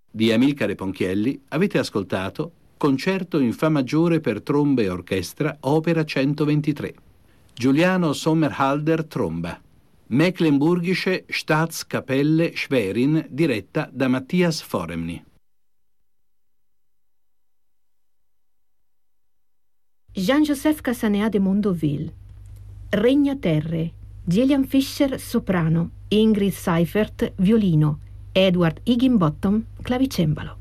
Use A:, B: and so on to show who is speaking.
A: Di Amilcare Ponchielli avete ascoltato Concerto in Fa maggiore per tromba e orchestra, opera 123. Giuliano Sommerhalder, tromba. Mecklenburgische Staatskapelle Schwerin, diretta da Mattias Foremny.
B: Jean-Joseph Cassanea de Mondoville. Regna Terre. Gillian Fischer, soprano. Ingrid Seifert, violino. Edward Higginbottom, clavicembalo.